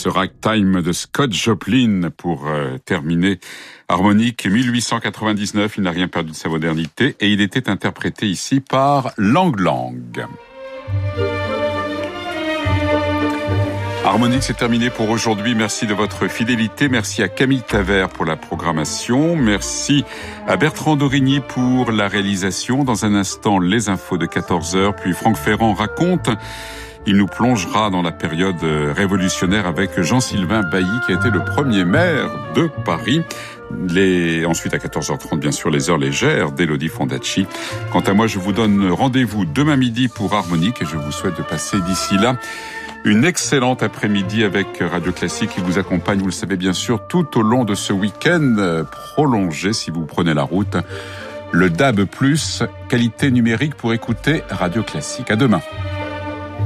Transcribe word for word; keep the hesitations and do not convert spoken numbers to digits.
ce ragtime de Scott Joplin pour euh, terminer. Harmonique mille huit cent quatre-vingt-dix-neuf, il n'a rien perdu de sa modernité et il était interprété ici par Lang Lang. Harmonique, c'est terminé pour aujourd'hui. Merci de votre fidélité. Merci à Camille Tavert pour la programmation. Merci à Bertrand Dorigny pour la réalisation. Dans un instant, les infos de quatorze heures, puis Franck Ferrand raconte. Il nous plongera dans la période révolutionnaire avec Jean-Sylvain Bailly, qui a été le premier maire de Paris. Les... Ensuite, à quatorze heures trente, bien sûr, les heures légères d'Élodie Fondacci. Quant à moi, je vous donne rendez-vous demain midi pour Harmonique et je vous souhaite de passer d'ici là une excellente après-midi avec Radio Classique qui vous accompagne, vous le savez bien sûr, tout au long de ce week-end prolongé si vous prenez la route. Le D A B plus, qualité numérique pour écouter Radio Classique. À demain.